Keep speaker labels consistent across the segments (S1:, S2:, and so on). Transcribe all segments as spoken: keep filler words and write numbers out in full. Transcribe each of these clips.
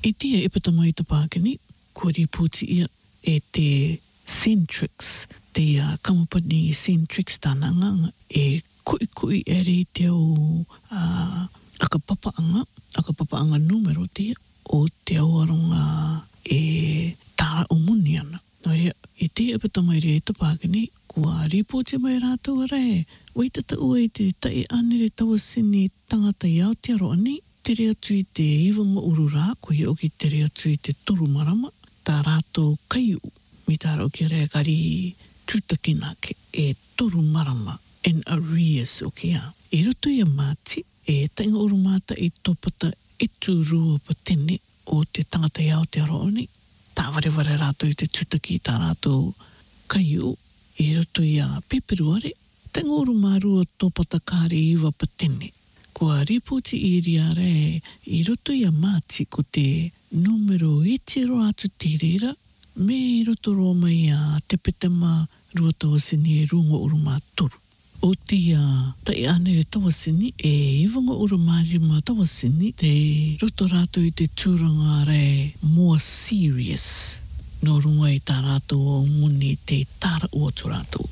S1: I tia e pata mai te pākeni, kua riputi ia e te Centrix, te uh, kamupani Centrix tāna nganga, e kui kui e rei te au uh, aka papaanga, aka papaanga numero tia, o te awaronga e tāra o muni ana. No rea, i tia e pata mai rei te pākeni, kua riputi mai rātou ara e, waitata ua i te tai anere tawa sini tangata i Aotearoa ni, te rea tui te iwanga ururā, ko hi oki te rea tui te toru marama, tā rātou kaiu, mi tā rau ki rea kari tūtakina ke e toru marama, in arrears o kia. I rutu ia māti, e tainga urumata i topata e tūrua pa tene o te tangata i Aotearoa ni, tā ware ware rātou i te tūtaki tā rātou kaiu, i rutu ia peperuare, tainga urumārua topata kāre iwa pa tene. Kua riputi i ria re, i roto ia māti ko te numero e te roa atu te reira, me i roto roa mai a te petama rua tawasini e runga urumā toru. O tia tai anere tawasini e iwanga urumārima tawasini te roto rātou i te tūranga re more serious. No runga i tā rātou o muni te tāra ua tō rātou.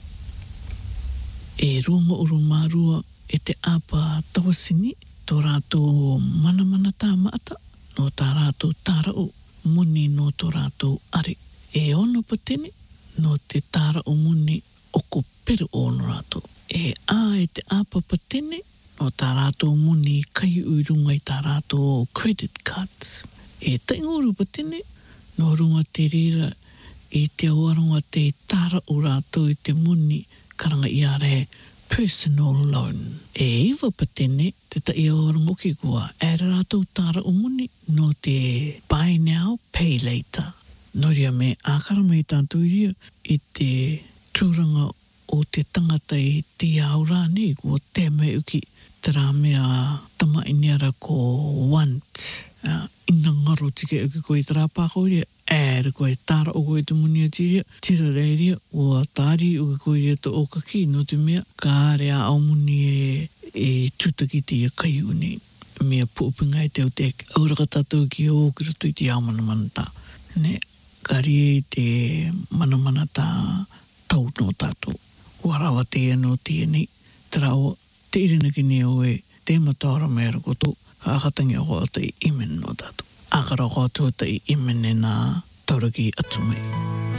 S1: E runga urumārua e te apa tawasini, tō rātou manamana tā maata, no tā rātou tārao, muni no tō rātou are. E ono pa tene, no te tāra o muni oko peru ono rātou. E ā e te apa pa tene, no tā rātou muni kai uirunga i tā rātou credit cards. E taingoru pa tene, no runga te rira i te awaronga te tāra o rātou i te muni karanga i are personal loan. E iwa pa tene, te tai aorang oki kua, e rātou tāra o muni no te buy now, pay later. No ria me ākara mai tātou ria i te tūranga o te tangata i te aura ni, kua te mai uki te rā mea tama iniara ko want. Uh, ina ngaro tike uki koe te rā pākau ria, ere koe tāra o koe te muni a tiria, tira reiria, ua tāri uki koe ria te okaki no te mea, ka area au muni e, e tūtaki te ia kaiu ni, mea puupinga e te au te auraka tātou ki o ki rutu i te au manamana tā. Ne, ka rie i te manamana tā tau no tātou. Warawa te anu te ni, te rao, te irinaki ni o e, te mataora mea rakoto, ka akatangi a hoa te imen no tātou. Akara hoa tua te imen e nā tauraki atu mai.